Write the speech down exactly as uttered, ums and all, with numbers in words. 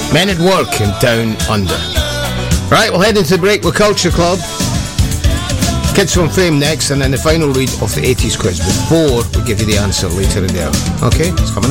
Men at Work in Down Under. Right, we'll head into the break with Culture Club. Kids from Fame next, and then the final read of the eighties quiz before we give you the answer later in the hour. Okay, it's coming up.